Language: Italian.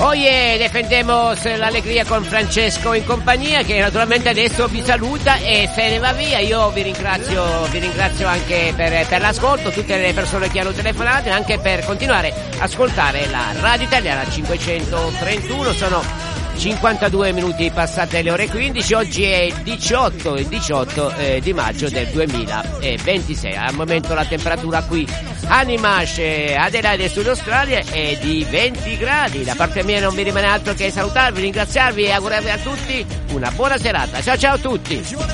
Oye, defendemos l'allegria con Francesco in compagnia, che naturalmente adesso vi saluta e se ne va via. Io vi ringrazio anche per l'ascolto, tutte le persone che hanno telefonato e anche per continuare a ascoltare la Radio Italiana 531. Sono 52 minuti passate le ore 15, oggi è 18 di maggio del 2026. Al momento la temperatura qui a Nimash, Adelaide Sud Australia, è di 20 gradi. Da parte mia non mi rimane altro che salutarvi, ringraziarvi e augurarvi a tutti una buona serata. Ciao ciao a tutti!